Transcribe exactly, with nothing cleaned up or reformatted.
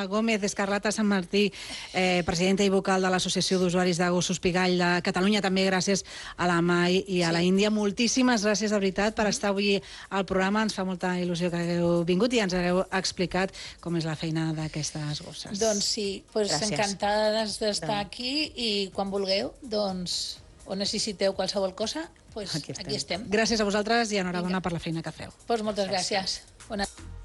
Gómez Escarlata Sant Martí, eh, presidenta i vocal de l'Associació d'Usuaris de Gossos Pigall de Catalunya, també gràcies a la Mai i a la Índia. Moltíssimes gràcies, de veritat, per estar avui al programa. Ens fa molta il·lusió que hagueu vingut i ens hagueu explicat com és la feina d'aquestes gosses. Doncs sí, pues encantades d'estar aquí i quan vulgueu, doncs, o necessiteu qualsevol cosa, pues aquí estem. Gràcies a vosaltres i enhorabona per la feina que feu. Pues moltes gràcies. Bona...